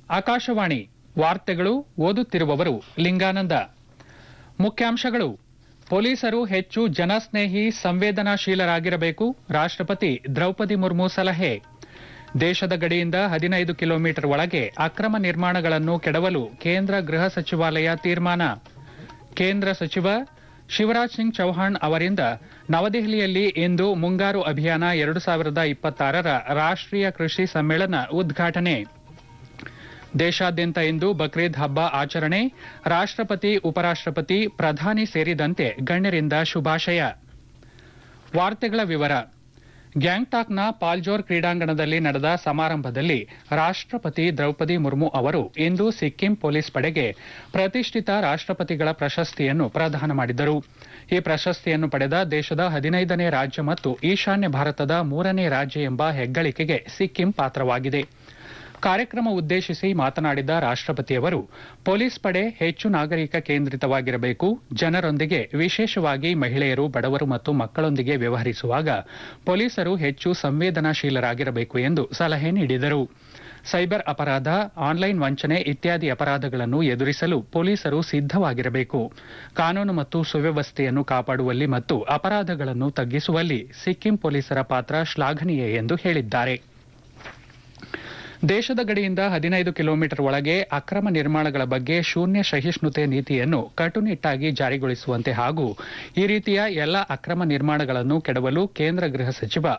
ಆಕಾಶವಾಣಿ ವಾರ್ತೆಗಳು ಓದುತ್ತಿರುವವರು ಲಿಂಗಾನಂದ. ಮುಖ್ಯಾಂಶಗಳು: ಪೊಲೀಸರು ಹೆಚ್ಚು ಜನಸ್ನೇಹಿ, ಸಂವೇದನಾಶೀಲರಾಗಿರಬೇಕು, ರಾಷ್ಟ್ರಪತಿ ದ್ರೌಪದಿ ಮುರ್ಮು ಸಲಹೆ. ದೇಶದ ಗಡಿಯಿಂದ 15 ಕಿಲೋಮೀಟರ್ ಒಳಗೆ ಅಕ್ರಮ ನಿರ್ಮಾಣಗಳನ್ನು ಕೆಡವಲು ಕೇಂದ್ರ ಗೃಹ ಸಚಿವಾಲಯ ತೀರ್ಮಾನ. ಕೇಂದ್ರ ಸಚಿವ ಶಿವರಾಜ್ ಸಿಂಗ್ ಚೌಹಾಣ್ ಅವರಿಂದ ನವದೆಹಲಿಯಲ್ಲಿ ಇಂದು ಮುಂಗಾರು ಅಭಿಯಾನ 2026ರ ರಾಷ್ಟ್ರೀಯ ಕೃಷಿ ಸಮ್ಮೇಳನ ಉದ್ಘಾಟನೆ. ದೇಶಾದ್ಯಂತ ಇಂದು ಬಕ್ರೀದ್ ಹಬ್ಬ ಆಚರಣೆ. ರಾಷ್ಟ್ರಪತಿ, ಉಪರಾಷ್ಟ್ರಪತಿ, ಪ್ರಧಾನಿ ಸೇರಿದಂತೆ ಗಣ್ಯರಿಂದ ಶುಭಾಶಯ. ವಾರ್ತೆಗಳ ವಿವರ. ಗ್ಯಾಂಗ್ಟಾಕ್ನ ಪಾಲ್ಜೋರ್ ಕ್ರೀಡಾಂಗಣದಲ್ಲಿ ನಡೆದ ಸಮಾರಂಭದಲ್ಲಿ ರಾಷ್ಟ್ರಪತಿ ದ್ರೌಪದಿ ಮುರ್ಮು ಅವರು ಇಂದು ಸಿಕ್ಕಿಂ ಪೊಲೀಸ್ ಪಡೆಗೆ ಪ್ರತಿಷ್ಠಿತ ರಾಷ್ಟ್ರಪತಿಗಳ ಪ್ರಶಸ್ತಿಯನ್ನು ಪ್ರದಾನ ಮಾಡಿದರು. ಈ ಪ್ರಶಸ್ತಿಯನ್ನು ಪಡೆದ ದೇಶದ 15ನೇ ರಾಜ್ಯ ಮತ್ತು ಈಶಾನ್ಯ ಭಾರತದ 3ನೇ ರಾಜ್ಯ ಎಂಬ ಹೆಗ್ಗಳಿಕೆಗೆ ಸಿಕ್ಕಿಂ ಪಾತ್ರವಾಗಿದೆ. ಕಾರ್ಯಕ್ರಮ ಉದ್ದೇಶಿಸಿ ಮಾತನಾಡಿದ ರಾಷ್ಟ್ರಪತಿಯವರು, ಪೊಲೀಸ್ ಪಡೆ ಹೆಚ್ಚು ನಾಗರಿಕ ಕೇಂದ್ರಿತವಾಗಿರಬೇಕು, ಜನರೊಂದಿಗೆ, ವಿಶೇಷವಾಗಿ ಮಹಿಳೆಯರು, ಬಡವರು ಮತ್ತು ಮಕ್ಕಳೊಂದಿಗೆ ವ್ಯವಹರಿಸುವಾಗ ಪೊಲೀಸರು ಹೆಚ್ಚು ಸಂವೇದನಾಶೀಲರಾಗಿರಬೇಕು ಎಂದು ಸಲಹೆ ನೀಡಿದರು. ಸೈಬರ್ ಅಪರಾಧ, ಆನ್ಲೈನ್ ವಂಚನೆ ಇತ್ಯಾದಿ ಅಪರಾಧಗಳನ್ನು ಎದುರಿಸಲು ಪೊಲೀಸರು ಸಿದ್ದವಾಗಿರಬೇಕು. ಕಾನೂನು ಮತ್ತು ಸುವ್ಯವಸ್ಥೆಯನ್ನು ಕಾಪಾಡುವಲ್ಲಿ ಮತ್ತು ಅಪರಾಧಗಳನ್ನು ತಗ್ಗಿಸುವಲ್ಲಿ ಸಿಕ್ಕಿಂ ಪೊಲೀಸರ ಪಾತ್ರ ಶ್ಲಾಘನೀಯ ಎಂದು ಹೇಳಿದ್ದಾರೆ. ದೇಶದ ಗಡಿಯಿಂದ 15 ಕಿಲೋಮೀಟರ್ ಒಳಗೆ ಅಕ್ರಮ ನಿರ್ಮಾಣಗಳ ಬಗ್ಗೆ ಶೂನ್ಯ ಸಹಿಷ್ಣುತೆ ನೀತಿಯನ್ನು ಕಟ್ಟುನಿಟ್ಟಾಗಿ ಜಾರಿಗೊಳಿಸುವಂತೆ ಹಾಗೂ ಈ ರೀತಿಯ ಎಲ್ಲ ಅಕ್ರಮ ನಿರ್ಮಾಣಗಳನ್ನು ಕೆಡವಲು ಕೇಂದ್ರ ಗೃಹ ಸಚಿವ